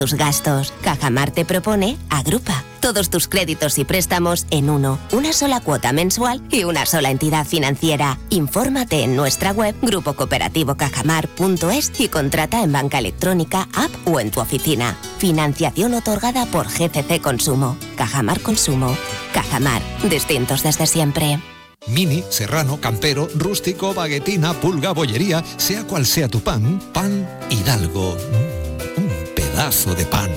tus gastos. Cajamar te propone Agrupa. Todos tus créditos y préstamos en uno. Una sola cuota mensual y una sola entidad financiera. Infórmate en nuestra web grupocooperativo.cajamar.es y contrata en banca electrónica, app o en tu oficina. Financiación otorgada por GCC Consumo. Cajamar Consumo. Cajamar. Distintos desde siempre. Mini, serrano, campero, rústico, baguetina, pulga, bollería, sea cual sea tu pan, Pan Hidalgo. Un pedazo de pan.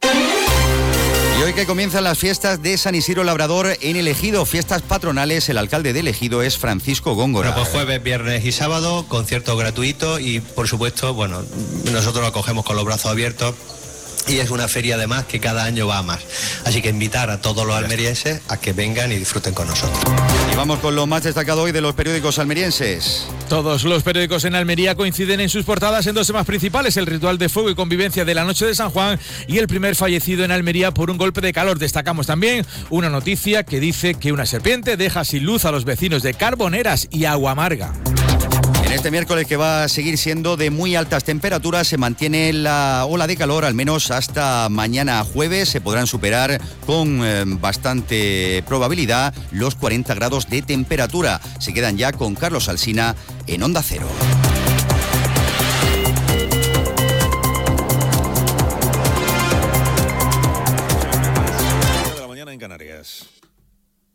Y hoy que comienzan las fiestas de San Isidro Labrador en el Ejido, fiestas patronales, el alcalde del Ejido es Francisco Góngora. Bueno, pues jueves, viernes y sábado, conciertos gratuitos y por supuesto, bueno, nosotros lo acogemos con los brazos abiertos. Y es una feria además que cada año va a más. Así que invitar a todos los almerienses a que vengan y disfruten con nosotros. Y vamos con lo más destacado hoy de los periódicos almerienses. Todos los periódicos en Almería coinciden en sus portadas en dos temas principales: el ritual de fuego y convivencia de la noche de San Juan y el primer fallecido en Almería por un golpe de calor. Destacamos también una noticia que dice que una serpiente deja sin luz a los vecinos de Carboneras y Aguamarga. En este miércoles, que va a seguir siendo de muy altas temperaturas, se mantiene la ola de calor, al menos hasta mañana jueves. Se podrán superar con bastante probabilidad los 40 grados de temperatura. Se quedan ya con Carlos Alsina en Onda Cero.